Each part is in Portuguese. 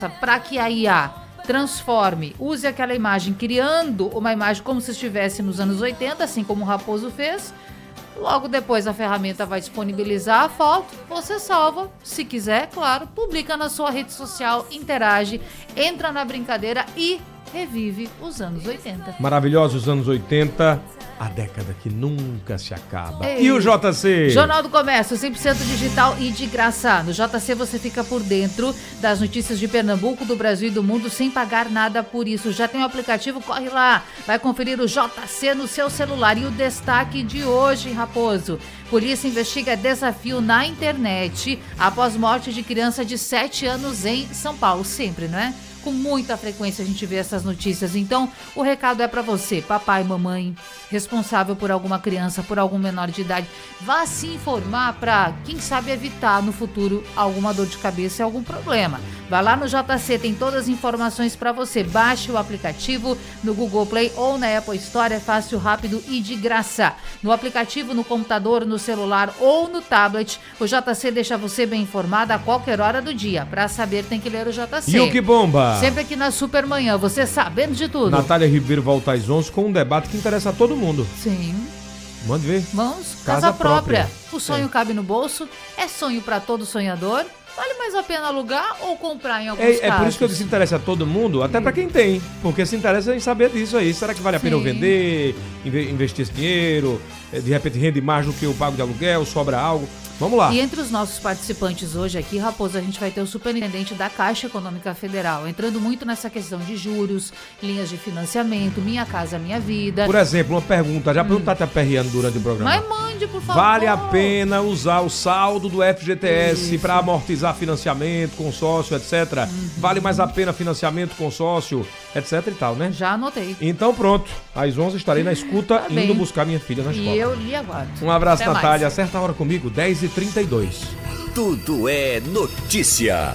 para que a IA transforme, use aquela imagem, criando uma imagem como se estivesse nos anos 80, assim como o Raposo fez. Logo depois a ferramenta vai disponibilizar a foto, você salva, se quiser, claro, publica na sua rede social, interage, entra na brincadeira e revive os anos 80. Maravilhosos anos 80, a década que nunca se acaba. E o JC? Jornal do Comércio, 100% digital e de graça. No JC você fica por dentro das notícias de Pernambuco, do Brasil e do mundo sem pagar nada por isso. Já tem o aplicativo, corre lá. Vai conferir o JC no seu celular. E o destaque de hoje, Raposo. Polícia investiga desafio na internet após morte de criança de 7 anos em São Paulo. Sempre, não é? Com muita frequência a gente vê essas notícias. Então, o recado é para você, papai, mamãe, responsável por alguma criança, por algum menor de idade. Vá se informar para, quem sabe, evitar no futuro alguma dor de cabeça e algum problema. Vai lá no JC, tem todas as informações para você. Baixe o aplicativo no Google Play ou na Apple Store. É fácil, rápido e de graça. No aplicativo, no computador, no celular ou no tablet, o JC deixa você bem informado a qualquer hora do dia. Para saber, tem que ler o JC. E o que bomba? Sempre aqui na Supermanhã, você sabendo de tudo. Natália Ribeiro volta às 11 com um debate que interessa a todo mundo. Sim. Mande ver. Vamos, casa própria. O sonho cabe no bolso, é sonho para todo sonhador. Vale mais a pena alugar ou comprar em alguns casos? É por isso que eu disse que interessa a todo mundo, até para quem tem. Porque se interessa em saber disso aí. Será que vale a pena eu vender, investir esse dinheiro? De repente rende mais do que eu pago de aluguel, sobra algo? Vamos lá. E entre os nossos participantes hoje aqui, Raposo, a gente vai ter o superintendente da Caixa Econômica Federal, entrando muito nessa questão de juros, linhas de financiamento, Minha Casa Minha Vida. Por exemplo, uma pergunta, já perguntar te aperreando durante o programa. Mas mande, por favor. Vale a pena usar o saldo do FGTS para amortizar financiamento, consórcio, etc? Vale mais a pena financiamento, consórcio, etc e tal, né? Já anotei. Então pronto, às 11 estarei na escuta, Tá indo bem. buscar minha filha na escola. E eu lhe aguardo. Um abraço, Até Natália. mais. Acerta a hora comigo, 10h32. Tudo é notícia.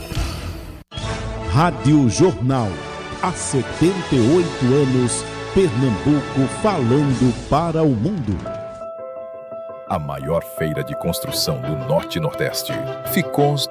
Rádio Jornal. Há 78 anos, Pernambuco falando para o mundo. A maior feira de construção do Norte e Nordeste. Ficons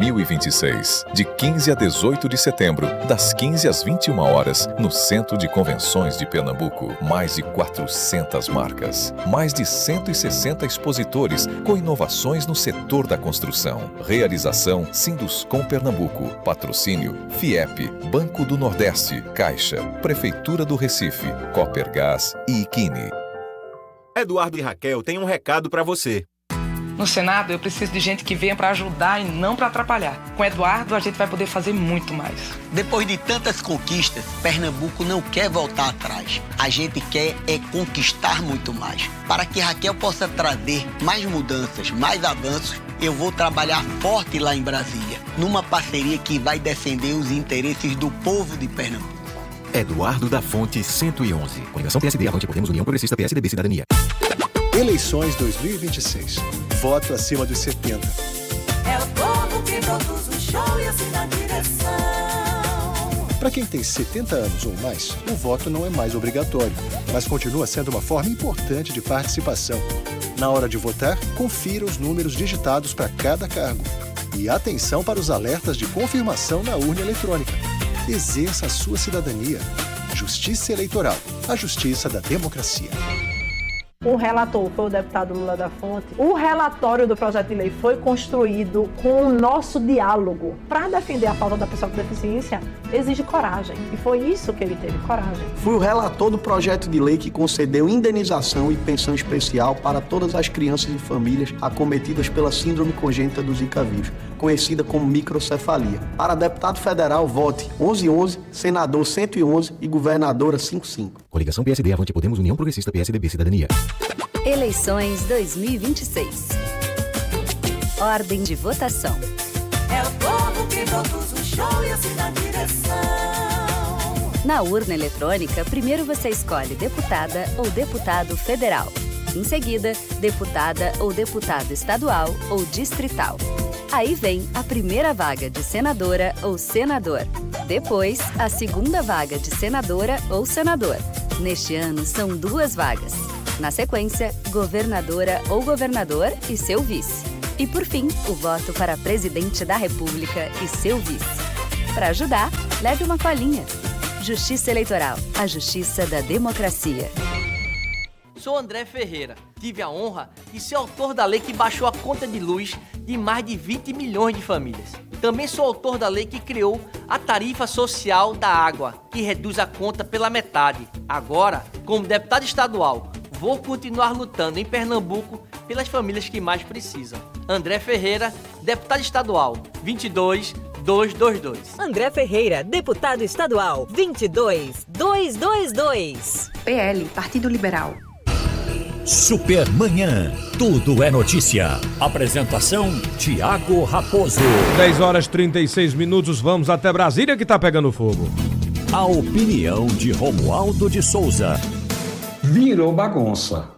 2026. De 15 a 18 de setembro, das 15 às 21 horas, no Centro de Convenções de Pernambuco. Mais de 400 marcas. Mais de 160 expositores com inovações no setor da construção. Realização Sinduscom Pernambuco. Patrocínio FIEP, Banco do Nordeste, Caixa, Prefeitura do Recife, Copergás e Iquine. Eduardo e Raquel têm um recado para você. No Senado, eu preciso de gente que venha para ajudar e não para atrapalhar. Com Eduardo, a gente vai poder fazer muito mais. Depois de tantas conquistas, Pernambuco não quer voltar atrás. A gente quer é conquistar muito mais. Para que Raquel possa trazer mais mudanças, mais avanços, eu vou trabalhar forte lá em Brasília, numa parceria que vai defender os interesses do povo de Pernambuco. Eduardo da Fonte 111. Coligação PSD, Avante Podemos, União Progressista, PSDB, Cidadania. Eleições 2026. Voto acima dos 70. É o povo que produz o show e assina a direção. Para quem tem 70 anos ou mais, o voto não é mais obrigatório, mas continua sendo uma forma importante de participação. Na hora de votar, confira os números digitados para cada cargo. E atenção para os alertas de confirmação na urna eletrônica. Exerça a sua cidadania. Justiça Eleitoral, a justiça da democracia. O relator foi o deputado Lula da Fonte. O relatório do projeto de lei foi construído com o nosso diálogo. Para defender a pauta da pessoa com deficiência, exige coragem. E foi isso que ele teve, coragem. Fui o relator do projeto de lei que concedeu indenização e pensão especial para todas as crianças e famílias acometidas pela síndrome congênita do Zika vírus, conhecida como microcefalia. Para deputado federal, vote 1111, senador 111 e governadora 55. Coligação PSD, Avante Podemos, União Progressista, PSDB, Cidadania. Eleições 2026. Ordem de votação. É o povo que produz o show e assina a direção. Na urna eletrônica, primeiro você escolhe deputada ou deputado federal. Em seguida, deputada ou deputado estadual ou distrital. Aí vem a primeira vaga de senadora ou senador. Depois, a segunda vaga de senadora ou senador. Neste ano, são 2 vagas. Na sequência, governadora ou governador e seu vice. E por fim, o voto para presidente da República e seu vice. Para ajudar, leve uma colinha. Justiça Eleitoral, a justiça da democracia. Sou André Ferreira. Tive a honra de ser autor da lei que baixou a conta de luz de mais de 20 milhões de famílias. Também sou autor da lei que criou a tarifa social da água, que reduz a conta pela metade. Agora, como deputado estadual, vou continuar lutando em Pernambuco pelas famílias que mais precisam. André Ferreira, deputado estadual, 22222. André Ferreira, deputado estadual, 22222. PL, Partido Liberal. Supermanhã, tudo é notícia. Apresentação, Tiago Raposo. 10h36, vamos até Brasília que tá pegando fogo. A opinião de Romualdo de Souza. Virou bagunça.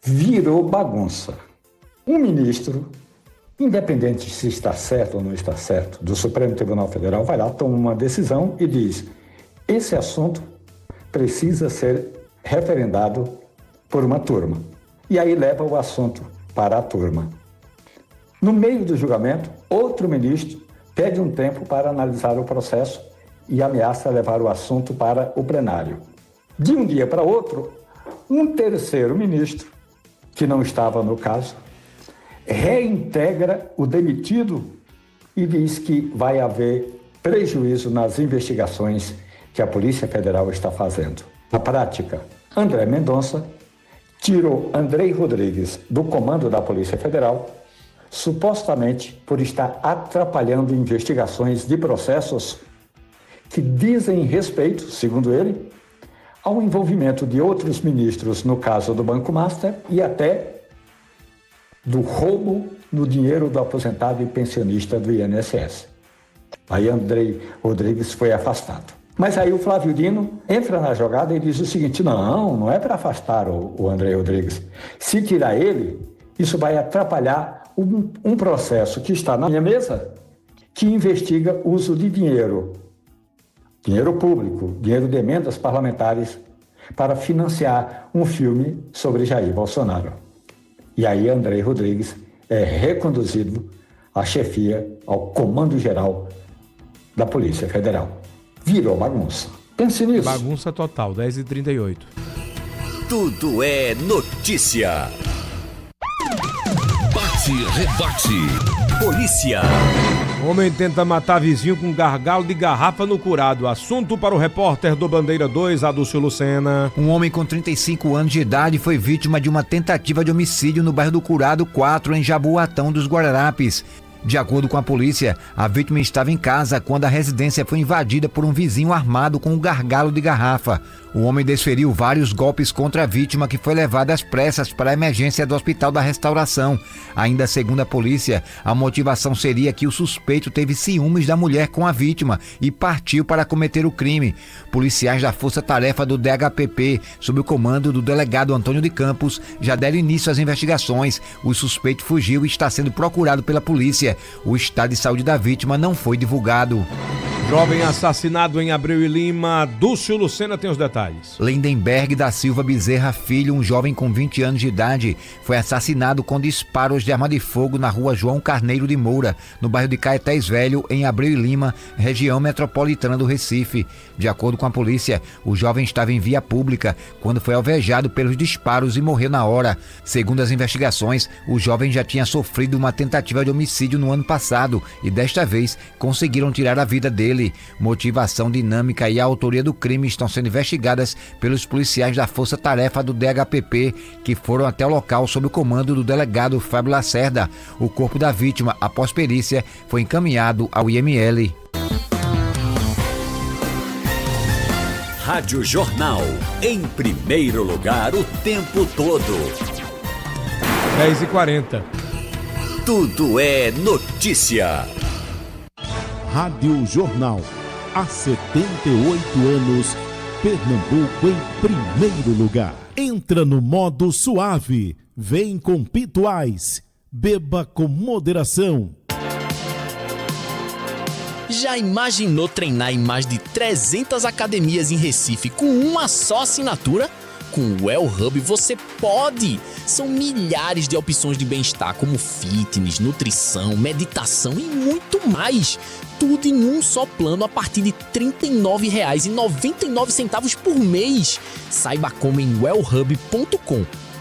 Um ministro, independente se está certo ou não está certo, do Supremo Tribunal Federal, vai lá, toma uma decisão e diz: esse assunto precisa ser referendado por uma turma. E aí leva o assunto para a turma. No meio do julgamento, outro ministro pede um tempo para analisar o processo e ameaça levar o assunto para o plenário. De um dia para outro, um terceiro ministro, que não estava no caso, reintegra o demitido e diz que vai haver prejuízo nas investigações que a Polícia Federal está fazendo. Na prática, André Mendonça tirou Andrei Rodrigues do comando da Polícia Federal, supostamente por estar atrapalhando investigações de processos que dizem respeito, segundo ele, ao envolvimento de outros ministros no caso do Banco Master e até do roubo no dinheiro do aposentado e pensionista do INSS. Aí Andrei Rodrigues foi afastado. Mas aí o Flávio Dino entra na jogada e diz o seguinte: não é para afastar o André Rodrigues. Se tirar ele, isso vai atrapalhar um processo que está na minha mesa, que investiga o uso de dinheiro público, dinheiro de emendas parlamentares, para financiar um filme sobre Jair Bolsonaro. E aí André Rodrigues é reconduzido à chefia, ao comando geral da Polícia Federal. Virou bagunça. Pense nisso. Bagunça total, 10h38. Tudo é notícia. Bate, rebate. Polícia. Homem tenta matar vizinho com gargalo de garrafa no curado. Assunto para o repórter do Bandeira 2, Adúlcio Lucena. Um homem com 35 anos de idade foi vítima de uma tentativa de homicídio no bairro do Curado 4, em Jaboatão dos Guararapes. De acordo com a polícia, a vítima estava em casa quando a residência foi invadida por um vizinho armado com um gargalo de garrafa. O homem desferiu vários golpes contra a vítima, que foi levada às pressas para a emergência do Hospital da Restauração. Ainda segundo a polícia, a motivação seria que o suspeito teve ciúmes da mulher com a vítima e partiu para cometer o crime. Policiais da Força Tarefa do DHPP, sob o comando do delegado Antônio de Campos, já deram início às investigações. O suspeito fugiu e está sendo procurado pela polícia. O estado de saúde da vítima não foi divulgado. Jovem assassinado em Abreu e Lima. Dúcio Lucena tem os detalhes. Lindenberg da Silva Bezerra Filho, um jovem com 20 anos de idade, foi assassinado com disparos de arma de fogo na rua João Carneiro de Moura, no bairro de Caetés Velho, em Abreu e Lima, região metropolitana do Recife. De acordo com a polícia, o jovem estava em via pública quando foi alvejado pelos disparos e morreu na hora. Segundo as investigações, o jovem já tinha sofrido uma tentativa de homicídio no ano passado e desta vez conseguiram tirar a vida dele. Motivação, dinâmica e a autoria do crime estão sendo investigadas pelos policiais da Força Tarefa do DHPP, que foram até o local sob o comando do delegado Fábio Lacerda. O corpo da vítima, após perícia, foi encaminhado ao IML. Rádio Jornal, em primeiro lugar o tempo todo. 10h40. Tudo é notícia. Rádio Jornal. Há 78 anos, Pernambuco em primeiro lugar. Entra no modo suave. Vem com Pituais. Beba com moderação. Já imaginou treinar em mais de 300 academias em Recife com uma só assinatura? Com o Well Hub você pode! São milhares de opções de bem-estar, como fitness, nutrição, meditação e muito mais. Tudo em um só plano a partir de R$ 39,99 por mês. Saiba como em wellhub.com.